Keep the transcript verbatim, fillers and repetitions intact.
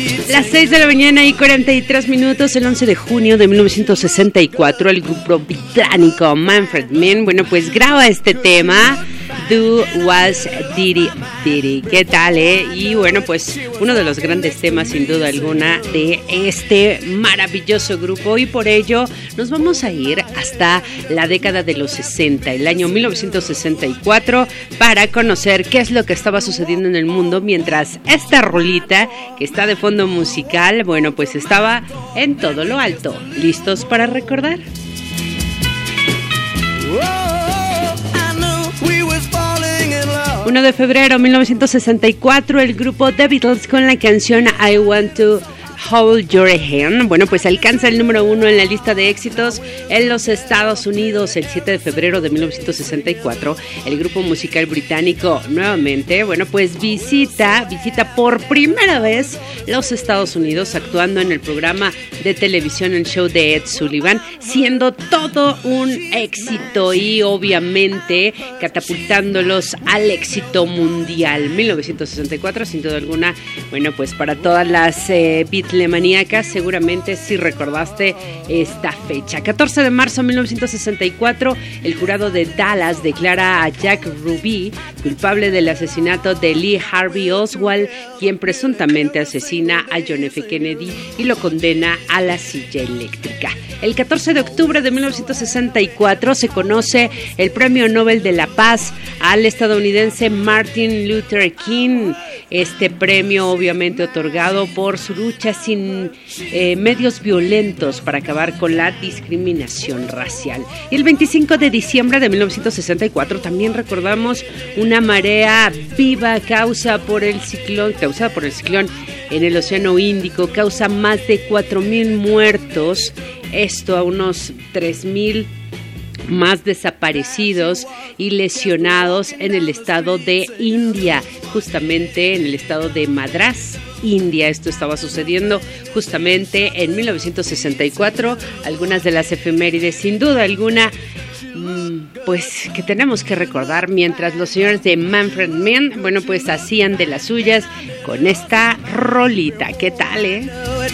Las seis de la mañana y cuarenta y tres minutos, el once de junio de mil novecientos sesenta y cuatro, el grupo británico Manfred Mann, bueno, pues graba este tema, Do Was Diddy Diddy. ¿Qué tal, eh? Y bueno, pues uno de los grandes temas, sin duda alguna, de este maravilloso grupo, y por ello nos vamos a ir hasta la década de los sesenta, el año mil novecientos sesenta y cuatro, para conocer qué es lo que estaba sucediendo en el mundo mientras esta rolita que está de fondo musical, bueno, pues estaba en todo lo alto. ¿Listos para recordar? uno de febrero de mil novecientos sesenta y cuatro, el grupo The Beatles con la canción I Want to Hold Your Hand, bueno, pues alcanza el número uno en la lista de éxitos en los Estados Unidos el siete de febrero de mil novecientos sesenta y cuatro. El grupo musical británico nuevamente, bueno, pues visita, visita por primera vez los Estados Unidos, actuando en el programa de televisión El Show de Ed Sullivan, siendo todo un éxito y obviamente catapultándolos al éxito mundial. mil novecientos sesenta y cuatro, sin duda alguna, bueno, pues para todas las eh, Beatlemaníacas, seguramente sí recordaste esta fecha. catorce de marzo de mil novecientos sesenta y cuatro, el jurado de Dallas declara a Jack Ruby culpable del asesinato de Lee Harvey Oswald, quien presuntamente asesina a John F. Kennedy y lo condena a la silla eléctrica. El catorce de octubre de mil novecientos sesenta y cuatro se conoce el Premio Nobel de la Paz al estadounidense Martin Luther King. Este premio obviamente otorgado por su lucha sin eh, medios violentos para acabar con la discriminación racial. Y el veinticinco de diciembre de mil novecientos sesenta y cuatro también recordamos una marea viva causa por el ciclón, causada por el ciclón en el Océano Índico, causa más de cuatro mil muertos, esto a unos tres mil más desaparecidos y lesionados en el estado de India, justamente en el estado de Madrás, India. Esto estaba sucediendo justamente en mil novecientos sesenta y cuatro. Algunas de las efemérides, sin duda alguna, pues que tenemos que recordar mientras los señores de Manfred Mann, bueno, pues hacían de las suyas con esta rolita. ¿Qué tal, eh?